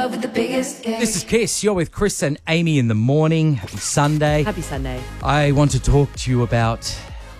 This is Kiss. You're with Chris and Amy in the morning. Happy Sunday. Happy Sunday. I want to talk to you about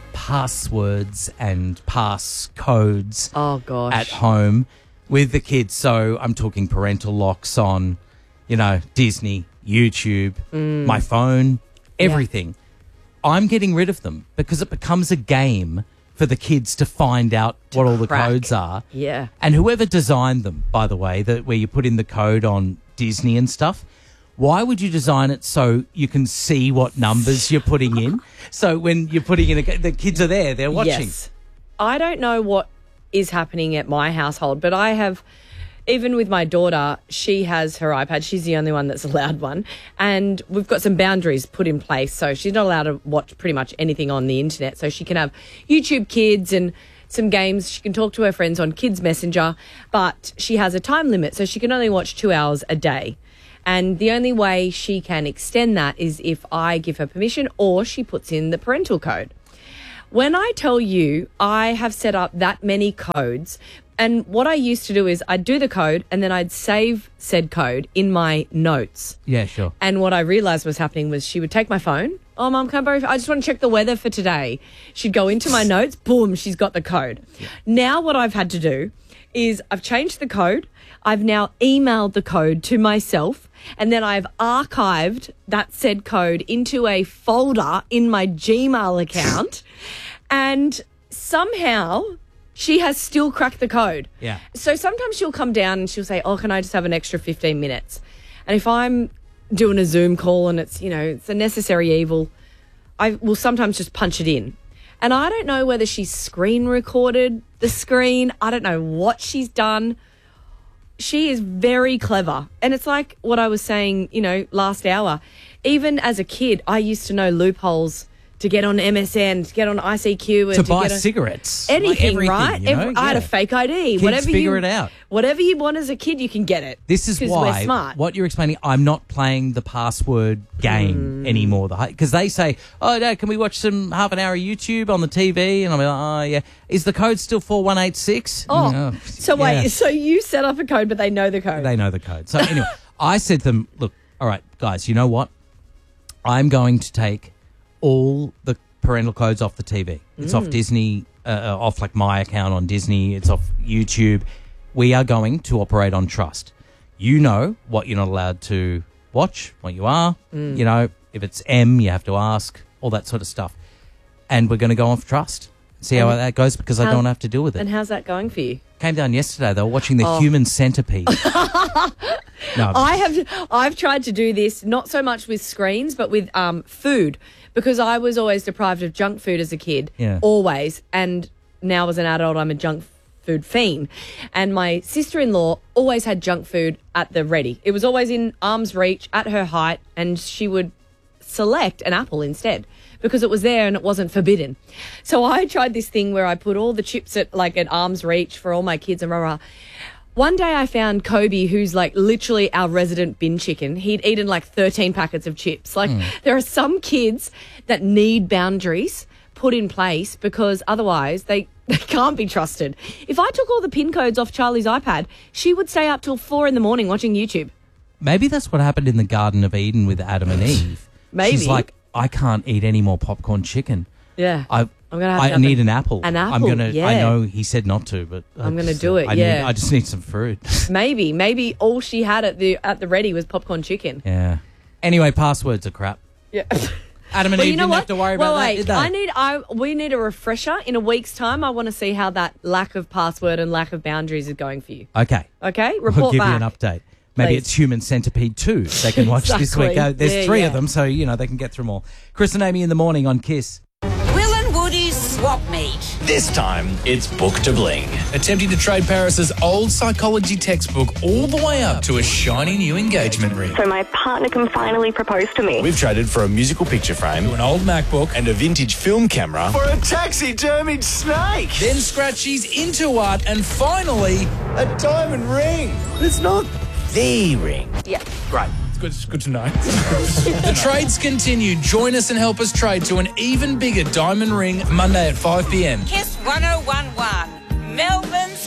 passwords and passcodes Oh, gosh. at home with the kids. So I'm talking parental locks on, Disney, YouTube, my phone, everything. I'm getting rid of them because it becomes a game for the kids to find out what all the crack. codes are. Yeah. And whoever designed them, by the way, where you put in the code on Disney and stuff, why would you design it so you can see what numbers you're putting in? So when you're putting in the kids are there, they're watching. Yes. I don't know what is happening at my household, but I have, even with my daughter, she has her iPad. She's the only one that's allowed one. And we've got some boundaries put in place. So she's not allowed to watch pretty much anything on the internet. So she can have YouTube Kids and some games. She can talk to her friends on Kids Messenger, but she has a time limit. So she can only watch 2 hours a day. And the only way she can extend that is if I give her permission or she puts in the parental code. When I tell you I have set up that many codes, and what I used to do is I'd do the code and then I'd save said code in my notes. Yeah, sure. And what I realised was happening was she would take my phone. Oh, Mum, can I borrow? I just want to check the weather for today. She'd go into my notes. Boom, she's got the code. Yeah. Now what I've had to do is I've changed the code. I've now emailed the code to myself, and then I've archived that said code into a folder in my Gmail account, and somehow she has still cracked the code. Yeah. So sometimes she'll come down and she'll say, oh, can I just have an extra 15 minutes? And if I'm doing a Zoom call and it's, it's a necessary evil, I will sometimes just punch it in. And I don't know whether she's screen recorded the screen. I don't know what she's done. She is very clever. And it's like what I was saying, last hour. Even as a kid, I used to know loopholes to get on MSN, to get on ICQ. And to buy cigarettes. Anything, like right? I had a fake ID. Kids figure it out. Whatever you want as a kid, you can get it. This is why we're smart. What you're explaining, I'm not playing the password game anymore. Because they say, oh, Dad, can we watch some half an hour of YouTube on the TV? And I'm like, oh, yeah. Is the code still 4186? Oh, so wait, so you set up a code, but they know the code. They know the code. So anyway, I said to them, look, all right, guys, you know what? I'm going to take all the parental codes off the TV. It's off Disney, off like my account on Disney. It's off YouTube. We are going to operate on trust. You know what you're not allowed to watch, what you are. If it's M, you have to ask, all that sort of stuff. And we're going to go off trust. See how that goes because I don't have to deal with it. And how's that going for you? Came down yesterday. They were watching the Human Centipede. No, I've tried to do this, not so much with screens, but with food, because I was always deprived of junk food as a kid, always. And now as an adult, I'm a junk food fiend. And my sister-in-law always had junk food at the ready. It was always in arm's reach, at her height, and she would select an apple instead because it was there and it wasn't forbidden. So I tried this thing where I put all the chips at arm's reach for all my kids and rah-rah. One day I found Kobe, who's literally our resident bin chicken. He'd eaten 13 packets of chips. There are some kids that need boundaries put in place because otherwise they can't be trusted. If I took all the PIN codes off Charlie's iPad, she would stay up till 4 a.m. watching YouTube. Maybe that's what happened in the Garden of Eden with Adam and Eve. Maybe. She's like, I can't eat any more popcorn chicken. Yeah. I need an apple. An apple, I know he said not to, but I'm going to do it, I just need some fruit. Maybe all she had at the ready was popcorn chicken. Yeah. Anyway, passwords are crap. Yeah. Adam and Eve didn't have to worry about that, did they? We need a refresher in a week's time. I want to see how that lack of password and lack of boundaries is going for you. Okay. Report I'll give back. you an update. Maybe it's Human Centipede 2 they can watch this week. There's 3 of them, so, they can get through them all. Chris and Amy in the morning on Kiss. Will and Woody's swap meet. This time, it's Book to Bling. Attempting to trade Paris's old psychology textbook all the way up to a shiny new engagement ring. So my partner can finally propose to me. We've traded for a musical picture frame, an old MacBook, and a vintage film camera for a taxidermied snake. Then Scratchy's into art, and finally, a diamond ring. It's not the ring. Yeah. Great. It's good to know. The trades continue. Join us and help us trade to an even bigger diamond ring Monday at 5 p.m. Kiss 1011, Melbourne's home.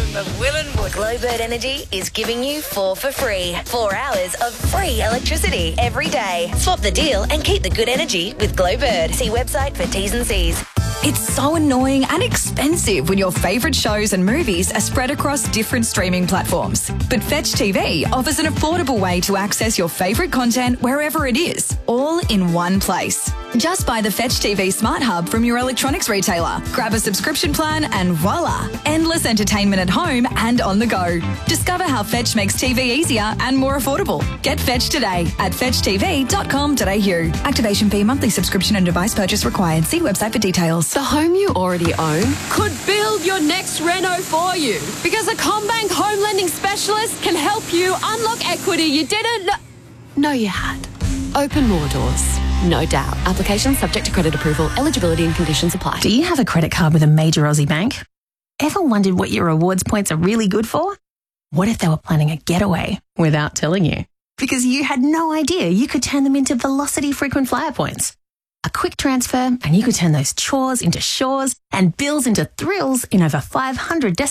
of Will and Woody. Glowbird Energy is giving you 4 for free. 4 hours of free electricity every day. Swap the deal and keep the good energy with Glowbird. See website for T's and C's. It's so annoying and expensive when your favourite shows and movies are spread across different streaming platforms. But Fetch TV offers an affordable way to access your favourite content wherever it is, all in one place. Just buy the Fetch TV Smart Hub from your electronics retailer, grab a subscription plan and voila, endless entertainment at home and on the go. Discover how Fetch makes TV easier and more affordable. Get Fetch today at fetchtv.com.au. Activation fee, monthly subscription and device purchase required. See website for details. The home you already own could build your next reno for you, because a CommBank home lending specialist can help you unlock equity you didn't know you had. Open more doors, no doubt. Application subject to credit approval. Eligibility and conditions apply. Do you have a credit card with a major Aussie bank? Ever wondered what your rewards points are really good for? What if they were planning a getaway without telling you? Because you had no idea you could turn them into Velocity frequent flyer points. A quick transfer and you could turn those chores into shores and bills into thrills in over 500 destinations